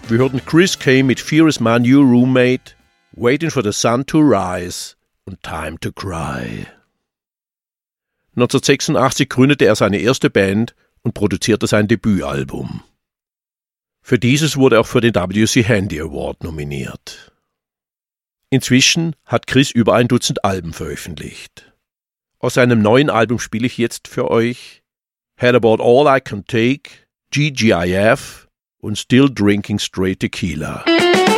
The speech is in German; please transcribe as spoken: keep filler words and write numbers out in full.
Wir hörten Chris Kay mit Fear is my new roommate, Waiting for the sun to rise und Time to cry. neunzehnhundertsechsundachtzig gründete er seine erste Band und produzierte sein Debütalbum. Für dieses wurde er auch für den W C Handy Award nominiert. Inzwischen hat Chris über ein Dutzend Alben veröffentlicht. Aus seinem neuen Album spiele ich jetzt für euch Had About All I Can Take, G G I F und Still Drinking Straight Tequila.